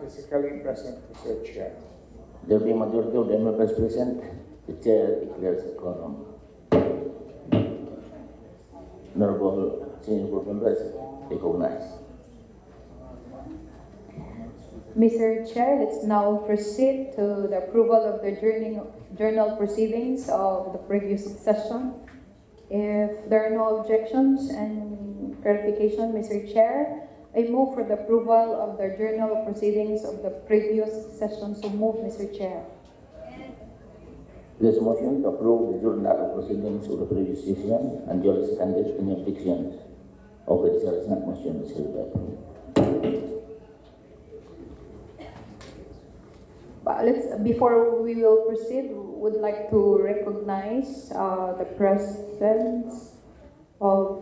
physically present, Mr. Chair. There being majority of the members present, the chair declares a quorum. Honorable senior board members, recognized. Mr. Chair, let's now proceed to the approval of the journal proceedings of the previous session. If there are no objections and clarification, Mr. Chair, I move for the approval of the journal proceedings of the previous session. So move, Mr. Chair. There's a motion to approve the journal proceedings of the previous session and duly seconded. Any objections? Okay, the chair is not motion is hereby approved. Before we will proceed, would like to recognize the presence of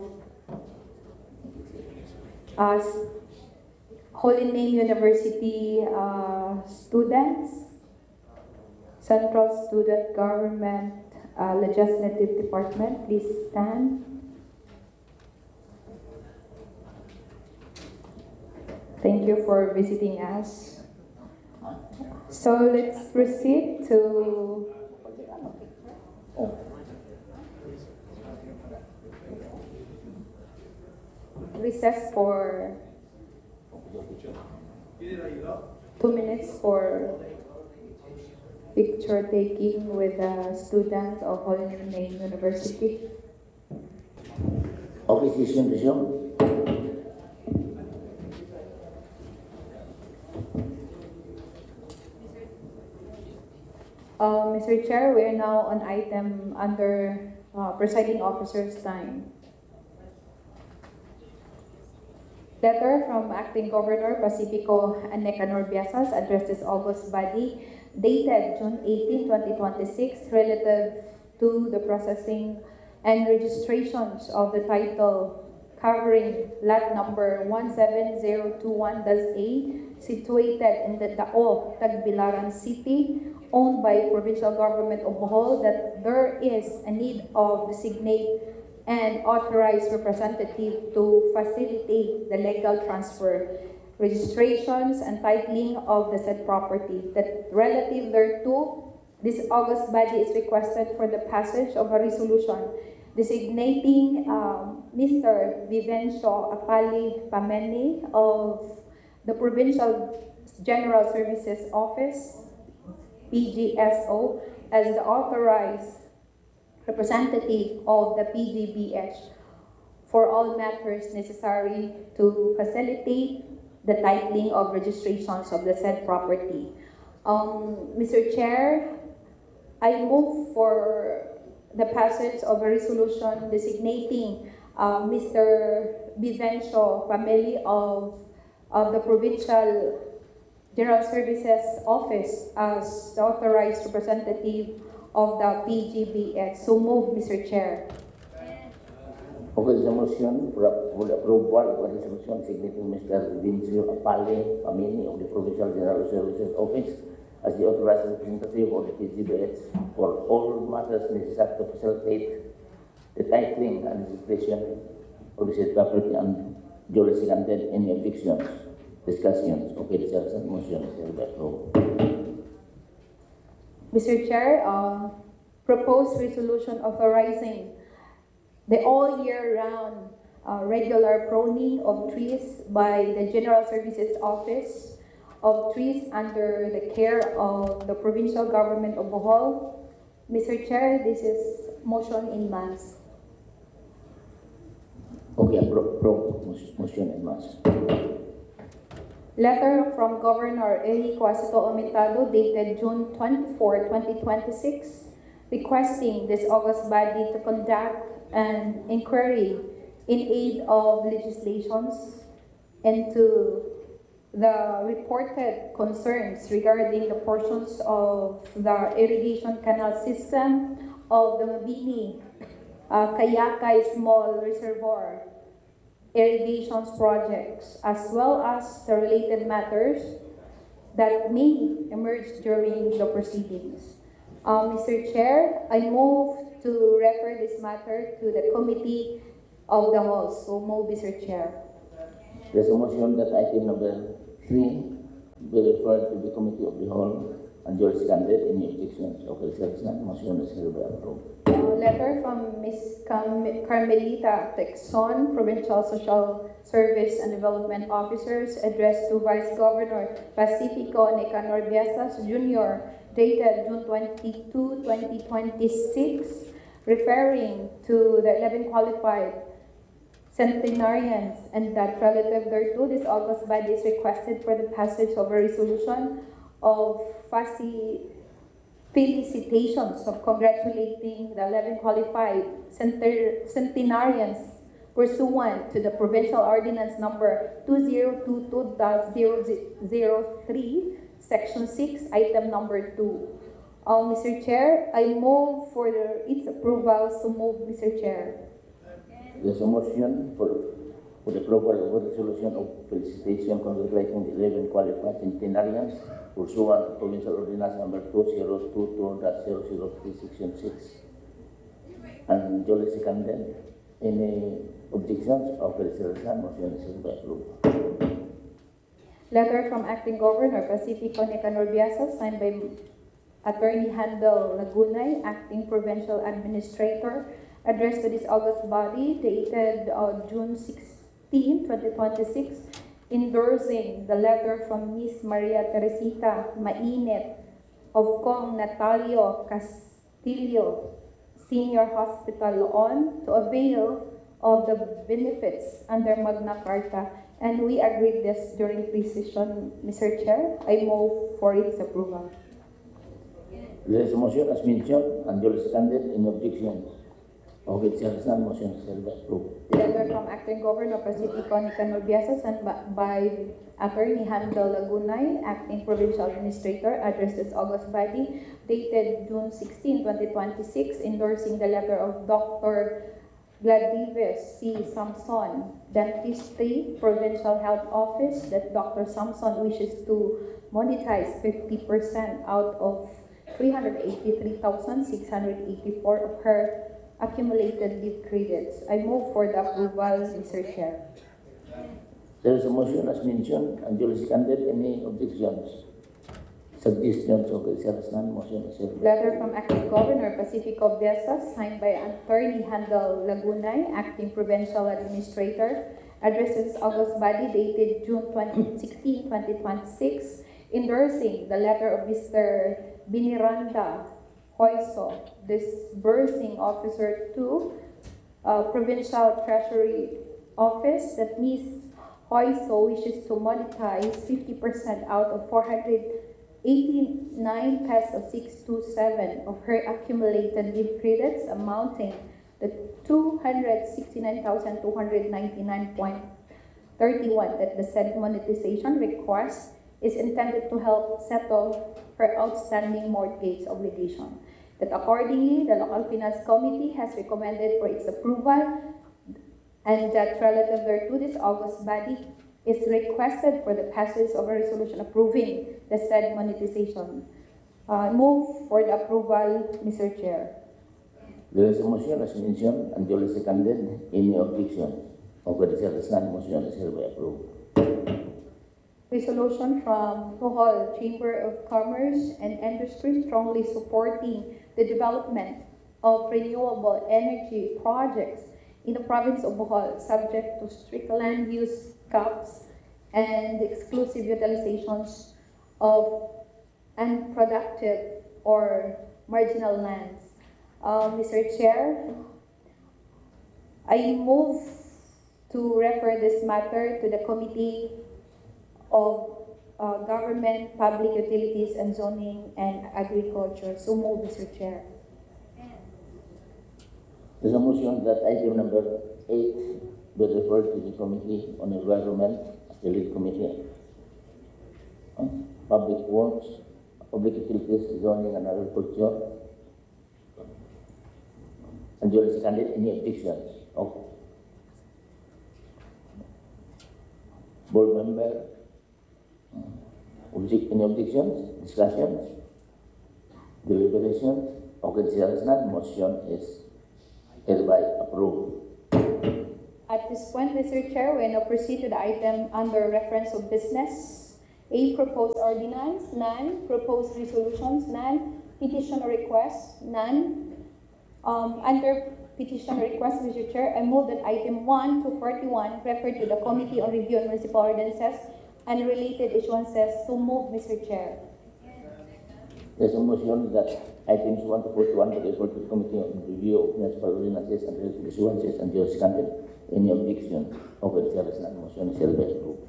Holy Name University students, Central Student Government Legislative Department. Please stand. Thank you for visiting us. So let's proceed to recess for 2 minutes for picture taking with the students of Holy Name University. Okay, session resume. Mr. Chair, we are now on item under presiding officer's time. Letter from Acting Governor Pacifico Nicanor Biasas addressed this August body dated June 18, 2026 relative to the processing and registrations of the title covering lot number 17021-A situated in the Dao, Tagbilaran City, owned by provincial government of Bohol, that there is a need of designate and authorized representative to facilitate the legal transfer, registrations, and titling of the said property. That relative thereto, this August body is requested for the passage of a resolution designating Mr. Vivencio Apali Pameni of the Provincial General Services Office, PGSO, as the authorized representative of the PGBH for all matters necessary to facilitate the titling of registrations of the said property. Mr. Chair, I move for the passage of a resolution designating Mr. Vivencio Pameli of the Provincial General Services Office as the authorized representative of the PGBX. So move, Mr. Chair. Okay, the motion for the approval of a resolution designating Mr. Vivencio Apali Pameni of the Provincial General Services Office as the authorized representative of the PGBH for all matters necessary to facilitate the titling and registration of the said property and duly seconded. Any objections, discussions? Okay, the chair's motion is hereby approved. Mr. Chair, proposed resolution authorizing the all-year-round regular pruning of trees by the General Services Office of trees under the care of the Provincial Government of Bohol. Mr. Chair, this is motion in mass. Okay, motion in mass. Letter from Governor Eli Cuasito Omentado dated June 24, 2026, requesting this August body to conduct an inquiry in aid of legislations into the reported concerns regarding the portions of the irrigation canal system of the Mabini Kayakay Small Reservoir irrigations projects, as well as the related matters that may emerge during the proceedings. Mr. Chair, I move to refer this matter to the Committee of the Whole. So move, Mr. Chair. There's a motion that item number 3 be referred to the Committee of the Whole and duly seconded. Any objections? Okay, there is none. Motion is hereby approved. Letter from Ms. Carmelita Texon, Provincial Social Service and Development Officers, addressed to Vice Governor Pacifico Nicanor Biasas Jr., dated June 22, 2026, referring to the 11 qualified centenarians and that relative thereto, this August body is requested for the passage of a resolution of felicitations of congratulating the 11 qualified centenarians pursuant to the Provincial Ordinance Number 2022-003, Section 6, Item Number 2. Mr. Chair, I move for its approval. So move, Mr. Chair. There's a motion for the approval of a resolution of felicitation congratulating the 11 qualified centenarians pursuant to Provincial Ordinance Number 2022-003, Section 6. And duly seconded. Any objections? Okay, there is none. Motion is hereby approved. Letter from Acting Governor Pacifico Nicanor Biasas, signed by Attorney Handel Lagunay, Acting Provincial Administrator, addressed to this August body, dated June 16, 2026, endorsing the letter from Ms. Maria Teresita Mainit of Kong Natalio Castillo Senior Hospital on to avail of the benefits under Magna Carta. And we agreed this during pre-session, Mr. Chair. I move for its approval. There is a motion as mentioned and duly seconded. Any objections? Okay, there is none. Motion is hereby approved. Letter from Acting Governor Pacifico Nicanor Biasas and by Attorney Handel Lagunay, Acting Provincial Administrator, addressed this August body, dated June 16, 2026, endorsing the letter of Dr. Gladives C. Samson, Dentistry, Provincial Health Office, that Dr. Samson wishes to monetize 50% out of 383,684 of her accumulated leave credits. I move for the approval, Mr. Chair. There is a motion as mentioned and duly seconded. Any objections? Suggestions? Okay, there is none. Motion is hereby. Letter from Acting Governor Pacifico Biasas, signed by Attorney Handel Lagunay, Acting Provincial Administrator, addresses August body, dated June 16, 2026, endorsing the letter of Mr. Biniranda Hoyso, disbursing officer to Provincial Treasury Office, that Ms. Hoyso wishes to monetize 50% out of 489 pesos 627 of her accumulated leave credits, amounting to 269,299.31, that the said monetization request is intended to help settle her outstanding mortgage obligation. That accordingly, the Local Finance Committee has recommended for its approval, and that relative thereto, this August body is requested for the passage of a resolution approving the said monetization. Move for the approval, Mr. Chair. There is a motion as mentioned and duly seconded. Any objections? Okay, there is none. Motion is hereby approved. Resolution from Bohol Chamber of Commerce and Industry strongly supporting the development of renewable energy projects in the province of Bohol, subject to strict land use caps and exclusive utilizations of unproductive or marginal lands. Mr. Chair, I move to refer this matter to the Committee of Government, Public Utilities, and Zoning and Agriculture. So move, Mr. Chair. There's a motion that item number 8 be referred to the Committee on Environment as the lead committee. Public Works, Public Utilities, Zoning and Agriculture. And duly seconded. Any objections? Okay. Board member, any objections? Discussions? Deliberations? Okay, there is none. Motion is hereby approved. At this point, Mr. Chair, we now proceed to the item under reference of business. A, proposed ordinance, none. Proposed resolutions, none. Petition or requests, none. Under petition request, Mr. Chair, I move that item 1 to 41 referred to the Committee on Review and Municipal Ordinances and related issuances. So move, Mr. Chair. There's a motion that items 1 to 41 be referred to the Committee on Review of Municipal Ordinances and related issuances and duly seconded. Any objection? Okay, there is none. Motion is hereby approved.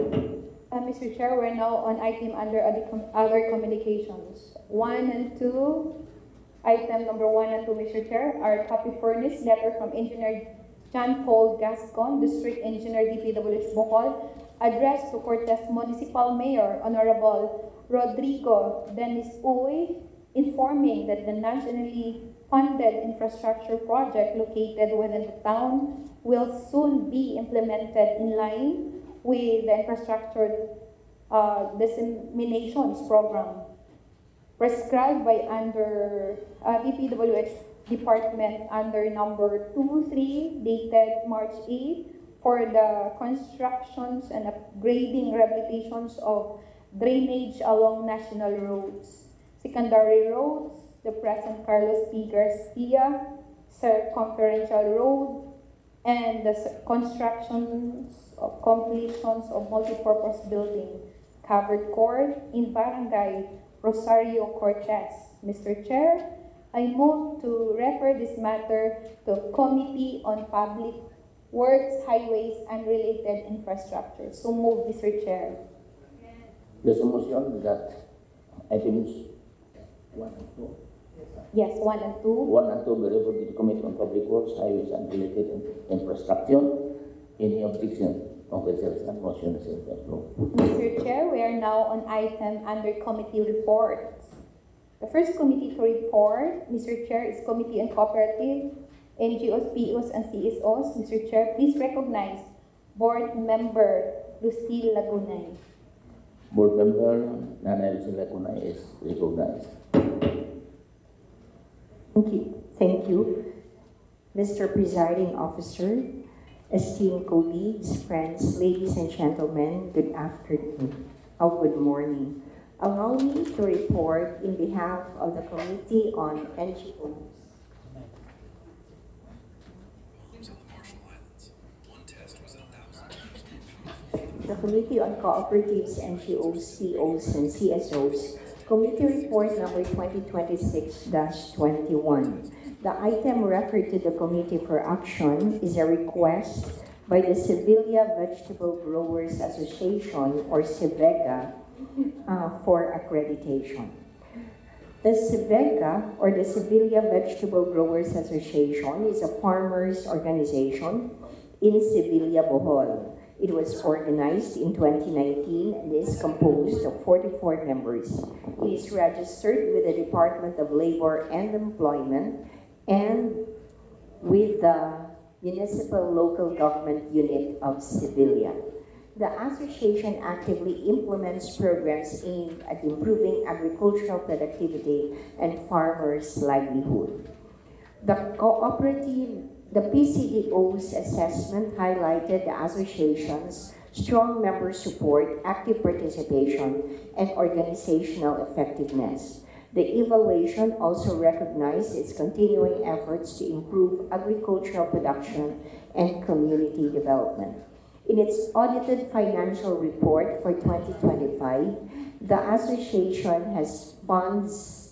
Mr. Chair, we're now on item under other communications. 1 and 2. Item number 1 and 2, Mr. Chair, are copy furnished letter from Engineer John Paul Gascon, District Engineer DPWH Bohol, addressed to Cortes Municipal Mayor Honorable Rodrigo Dennis Uy, informing that the nationally funded infrastructure project located within the town will soon be implemented in line with the infrastructure disseminations program prescribed by under DPWH Department under number 23 dated March 8 for the constructions and upgrading rehabilitations of drainage along national roads, secondary roads, the present Carlos P. Garcia circumferential road, and the constructions of completions of multipurpose building covered court in Barangay Rosario Cortes. Mr. Chair, I move to refer this matter to Committee on Public Works, Highways, and Related Infrastructure. So move, Mr. Chair. There's a motion that items 1 and 2. Yes, 1 and 2. 1 and 2 be referred to the Committee on Public Works, Highways, and related infrastructure. Any objection? Okay, there is none. Motion is hereby approved. Mr. Chair, we are now on item under committee reports. The first committee to report, Mr. Chair, is Committee on Cooperative, NGOs, POs, and CSOs. Mr. Chair, please recognize Board Member Lucille Lagunay. Board Member Nanay Lucille Lagunay is recognized. Thank you, Mr. Presiding Officer, esteemed colleagues, friends, ladies and gentlemen, good afternoon or good morning. Allow me to report in behalf of the Committee on NGOs. The Committee on Cooperatives, NGOs, POs, and CSOs, Committee Report number 2026-21. The item referred to the Committee for Action is a request by the Sevilla Vegetable Growers Association, or SEVEGA, for accreditation. The SEVEGA, or the Sevilla Vegetable Growers Association, is a farmers' organization in Sevilla, Bohol. It was organized in 2019 and is composed of 44 members. It is registered with the Department of Labor and Employment and with the Municipal Local Government Unit of Sevilla. The association actively implements programs aimed at improving agricultural productivity and farmers' livelihood. The PCDO's assessment highlighted the association's strong member support, active participation, and organizational effectiveness. The evaluation also recognized its continuing efforts to improve agricultural production and community development. In its audited financial report for 2025, the association has funds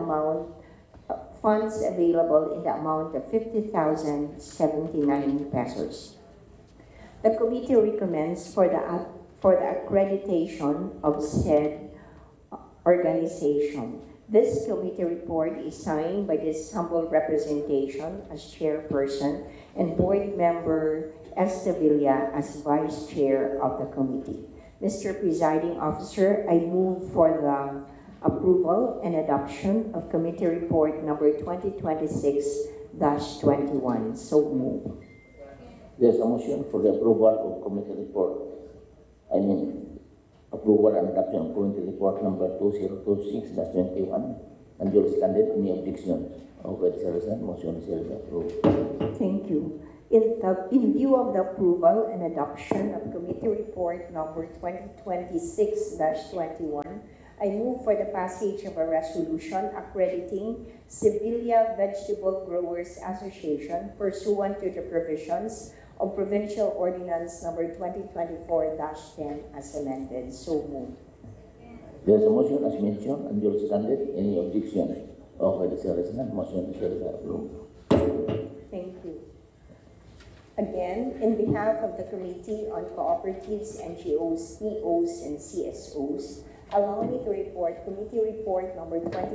available in the amount of 50,079 pesos. The committee recommends for the accreditation of said organization. This committee report is signed by this humble representation as chairperson and board member Estevilla as vice chair of the committee. Mr. Presiding Officer, I move for the approval and adoption of committee report number 2026-21. So move. There's a motion for the approval of committee report. Approval and adoption of committee report number 2026-21 and duly seconded. Any objections? Okay, there is none. Motion is approved. Thank you. In view of the approval and adoption of Committee Report number 2026-21, I move for the passage of a resolution accrediting Sevilla Vegetable Growers Association pursuant to the provisions of Provincial Ordinance number 2024-10 as amended. So moved. There's a motion as mentioned and duly seconded. Any objection? Okay, there is none. Motion is approved. Thank you. Again, in behalf of the Committee on Cooperatives, NGOs, EOs, and CSOs, allow me to report Committee Report number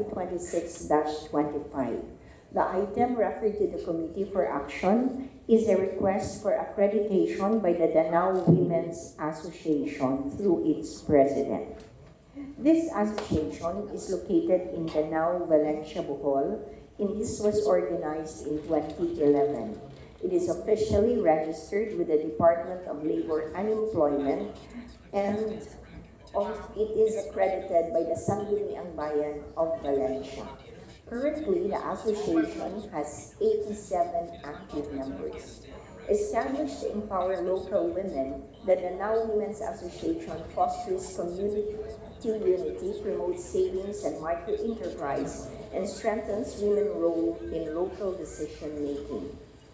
2026-25. The item referred to the Committee for Action is a request for accreditation by the Danao Women's Association through its president. This association is located in Danao, Valencia, Bohol, and this was organized in 2011. It is officially registered with the Department of Labor and Employment, and it is accredited by the Sangguniang Bayan of Valencia. Currently, the association has 87 active members. Established to empower local women, the Danao Women's Association fosters community unity, promotes savings and micro-enterprise, and strengthens women's role in local decision-making.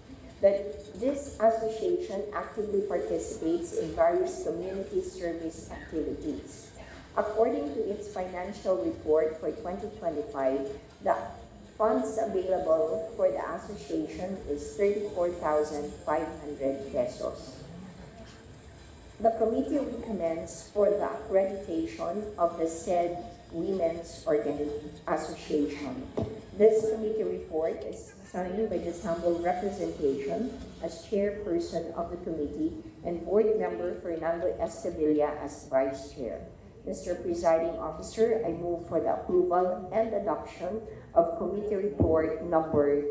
This association actively participates in various community service activities. According to its financial report for 2025, the funds available for the association is 34,500 pesos. The committee recommends for the accreditation of the said Women's Association. This committee report is signed by this humble representation as chairperson of the committee and board member Fernando Estevilla as vice chair. Mr. Presiding Officer, I move for the approval and adoption of Committee Report number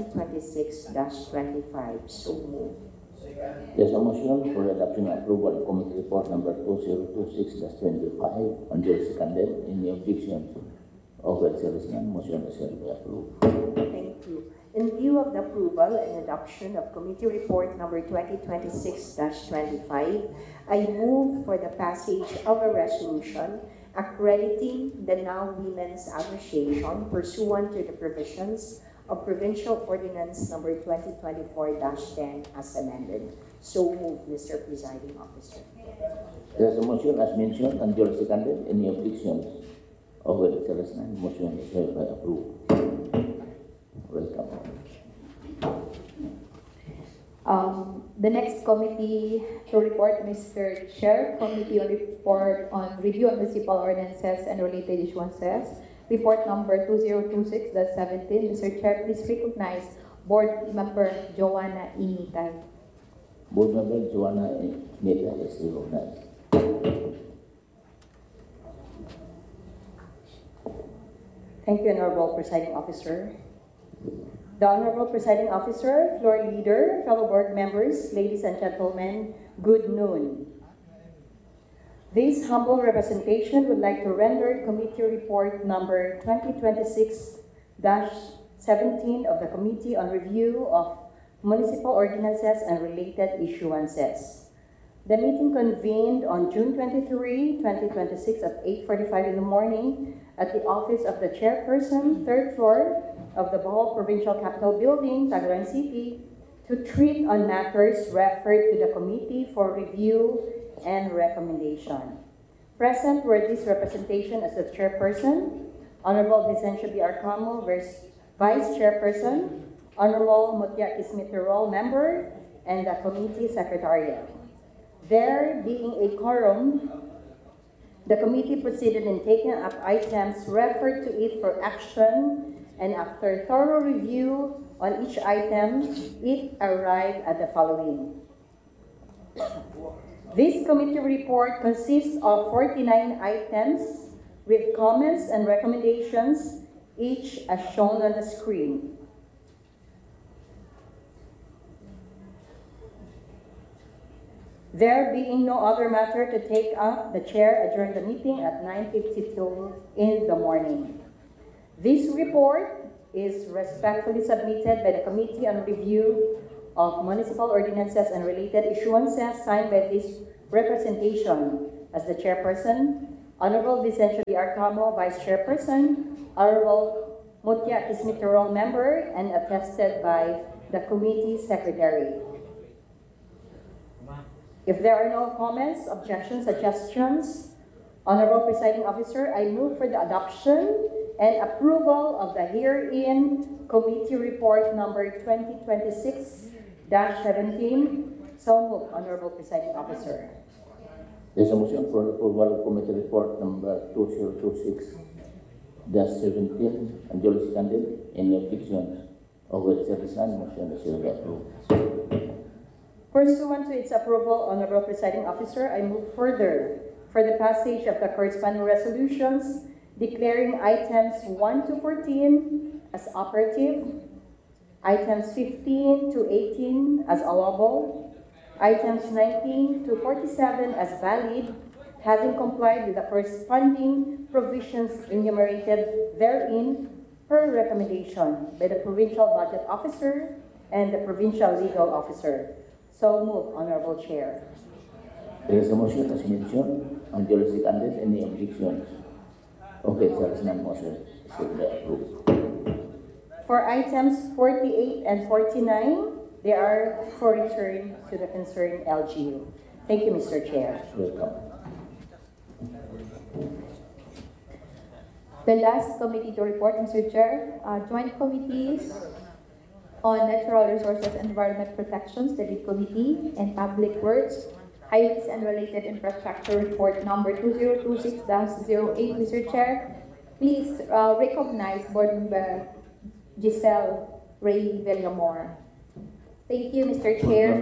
2026-25. So moved. There's a motion for adoption and approval of Committee Report number 2026-25 and duly seconded. Any objection? Okay, there is none. Motion is approved. Thank you. In view of the approval and adoption of Committee Report number 2026-25, I move for the passage of a resolution accrediting the Danao Women's Association pursuant to the provisions of Provincial Ordinance number 2024-10 as amended. So moved, Mr. Presiding Officer. There's a motion as mentioned and duly seconded. Any objections? Okay, there is none. Motion is approved. Welcome. The next committee to report, Mr. Chair, Committee on Report on Review of Municipal Ordinances and Related Issuances, report number 2026-17. Mr. Chair, please recognize Board Member Joanna Initay. Board Member Joanna Initay is recognized. Thank you, Honorable Presiding Officer. The Honorable Presiding Officer, Floor Leader, fellow board members, ladies and gentlemen, good noon. This humble representation would like to render Committee Report number 2026-17 of the Committee on Review of Municipal Ordinances and Related Issuances. The meeting convened on June 23, 2026 at 8:45 in the morning at the office of the Chairperson, 3rd floor of the Bohol Provincial Capitol Building, Tagum City, to treat on matters referred to the Committee for Review and Recommendation. Present were this representation as the Chairperson, Honorable Vicencio B. Arcamo, Vice Chairperson, Honorable Mutia Kismitirol, Member, and the Committee Secretariat. There being a quorum, the committee proceeded in taking up items referred to it for action, and after thorough review on each item, it arrived at the following. This committee report consists of 49 items with comments and recommendations, each as shown on the screen. There being no other matter to take up, the chair adjourned the meeting at 9:52 in the morning. This report is respectfully submitted by the Committee on Review of municipal ordinances and related issuances signed by this representation as the chairperson, Honorable Vicencio D. Arcamo, vice chairperson, Honorable Mutia Kismitero, member, and attested by the committee secretary. If there are no comments, objections, suggestions, Honorable Presiding Officer, I move for the adoption and approval of the herein committee report number 2026-17. So moved, Honorable Presiding Officer. There's a motion for approval of committee report number 2026-17 and duly seconded. Any objections? Or with there is none, motion is hereby approved. Pursuant to its approval, Honorable Presiding Officer, I move further for the passage of the corresponding resolutions declaring items 1 to 14 as operative, items 15 to 18 as allowable, items 19 to 47 as valid, having complied with the corresponding provisions enumerated therein per recommendation by the Provincial Budget Officer and the Provincial Legal Officer. So moved, Honorable Chair. There is a motion as mentioned and duly seconded. Any objections? Okay, there is none, motion is hereby approved. For items 48 and 49, they are for return to the concerned LGU. Thank you, Mr. Chair. Welcome. The last committee to report, Mr. Chair, Joint Committees on Natural Resources and Environment Protections, the Lead Committee, and Public Works, Highways and Related Infrastructure Report number 2026-08, Mr. Chair. Please recognize Board Member Giselle Ray Villamor. Thank you, Mr. Chair.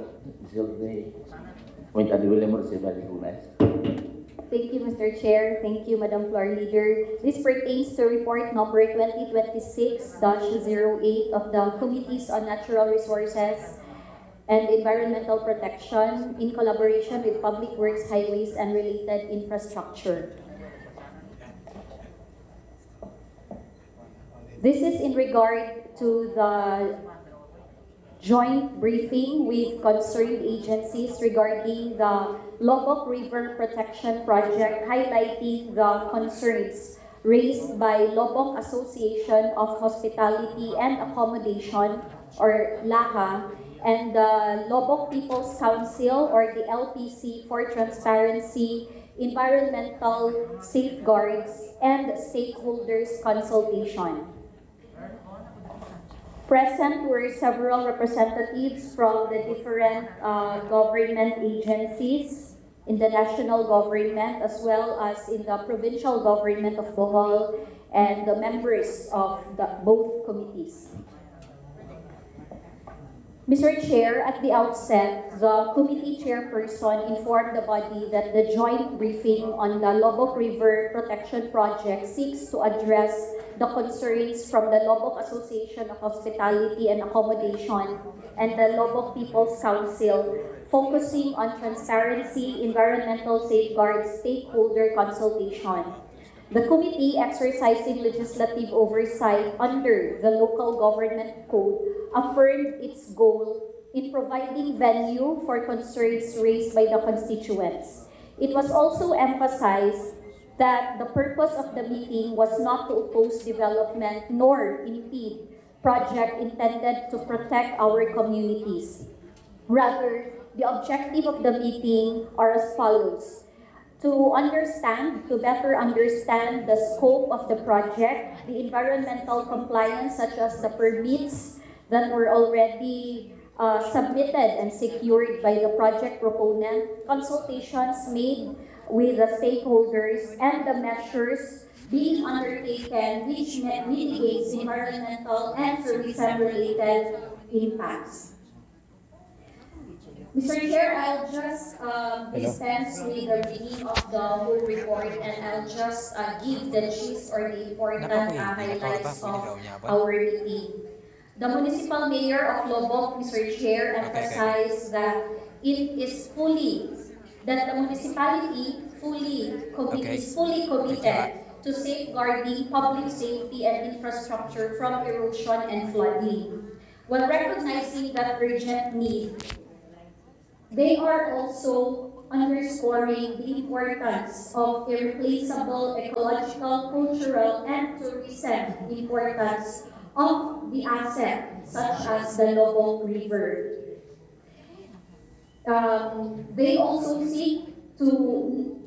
Thank you, Mr. Chair. Thank you, Madam Floor Leader. This pertains to report number 2026-08 of the Committees on Natural Resources and Environmental Protection in collaboration with Public Works, Highways, and Related Infrastructure. This is in regard to the joint briefing with concerned agencies regarding the Lobok River Protection Project, highlighting the concerns raised by Lobok Association of Hospitality and Accommodation, or LAHA, and the Lobok People's Council, or the LPC, for transparency, environmental safeguards, and stakeholders consultation. Present were several representatives from the different government agencies in the national government as well as in the provincial government of Bohol and the members of both committees. Mr. Chair, at the outset, the committee chairperson informed the body that the joint briefing on the Lobok River Protection Project seeks to address the concerns from the Lobok Association of Hospitality and Accommodation and the Lobok People's Council, focusing on transparency, environmental safeguards, stakeholder consultation. The committee, exercising legislative oversight under the Local Government Code, affirmed its goal in providing venue for concerns raised by the constituents. It was also emphasized that the purpose of the meeting was not to oppose development nor impede project intended to protect our communities. Rather, the objective of the meeting are as follows: to better understand the scope of the project, the environmental compliance such as the permits that were already submitted and secured by the project proponent, consultations made with the stakeholders, and the measures being undertaken which mitigates environmental and tourism-related impacts. Mr. Chair, I'll just dispense with the reading of the whole report, and I'll just give the gist or the important highlights of our meeting. The Municipal Mayor of Lobok, Mr. Chair, emphasized that the municipality is fully committed to safeguarding public safety and infrastructure from erosion and flooding. While recognizing that urgent need, they are also underscoring the importance of irreplaceable ecological, cultural, and tourism importance of the asset, such as the Lobok River. They also seek to